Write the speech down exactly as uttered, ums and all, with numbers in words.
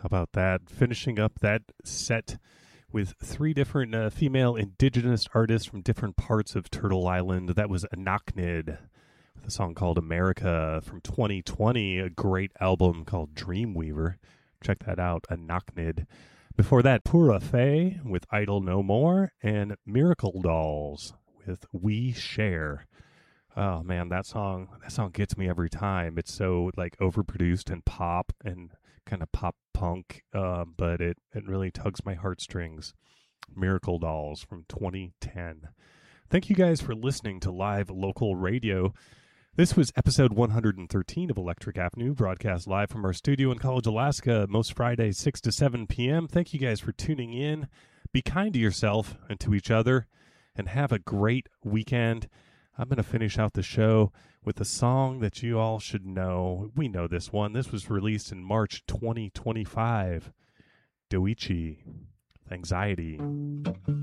How about that? Finishing up that set with three different uh, female indigenous artists from different parts of Turtle Island. That was Anaknid with a song called America from twenty twenty, a great album called Dreamweaver. Check that out, Anaknid. Before that, Pura Fay with Idle No More, and Miracle Dolls with We Share. Oh man, that song that song gets me every time. It's so like overproduced and pop and kind of pop punk, uh, but it, it really tugs my heartstrings. Miracle Dolls from twenty ten. Thank you guys for listening to live local radio. This was episode one hundred thirteen of Electric Avenue, broadcast live from our studio in College, Alaska, most Fridays, six to seven p.m. Thank you guys for tuning in. Be kind to yourself and to each other, and have a great weekend. I'm going to finish out the show with a song that you all should know. We know this one. This was released in March twenty twenty-five. Doichi, Anxiety.